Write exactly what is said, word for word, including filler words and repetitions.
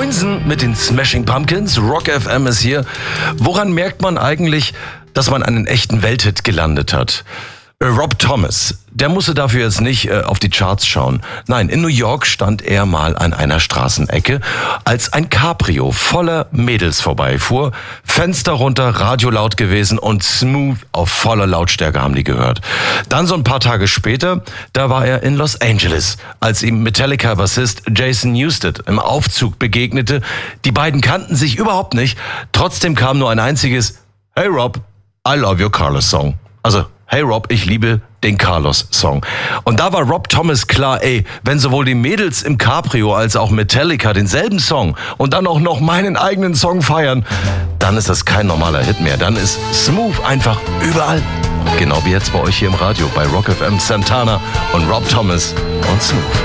Moinsen mit den Smashing Pumpkins. Rock F M ist hier. Woran merkt man eigentlich, dass man einen echten Welthit gelandet hat? Rob Thomas, der musste dafür jetzt nicht äh, auf die Charts schauen. Nein, in New York stand er mal an einer Straßenecke, als ein Cabrio voller Mädels vorbeifuhr. Fenster runter, Radio laut gewesen und Smooth auf voller Lautstärke haben die gehört. Dann so ein paar Tage später, da war er in Los Angeles, als ihm Metallica-Bassist Jason Newsted im Aufzug begegnete. Die beiden kannten sich überhaupt nicht. Trotzdem kam nur ein einziges "Hey Rob, I love your Carlos Song." Also "Hey Rob, ich liebe den Carlos-Song." Und da war Rob Thomas klar, ey, wenn sowohl die Mädels im Cabrio als auch Metallica denselben Song und dann auch noch meinen eigenen Song feiern, dann ist das kein normaler Hit mehr. Dann ist Smooth einfach überall. Genau wie jetzt bei euch hier im Radio, bei Rock F M, Santana und Rob Thomas und Smooth.